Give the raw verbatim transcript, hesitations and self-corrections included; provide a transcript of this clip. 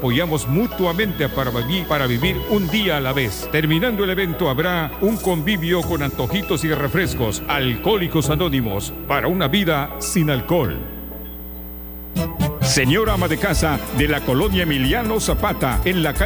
apoyamos mutuamente para vivir, para vivir un día a la vez. Terminando el evento habrá un convivio con antojitos y refrescos. Alcohólicos Anónimos, para una vida sin alcohol. Señora ama de casa de la colonia Emiliano Zapata, en la calle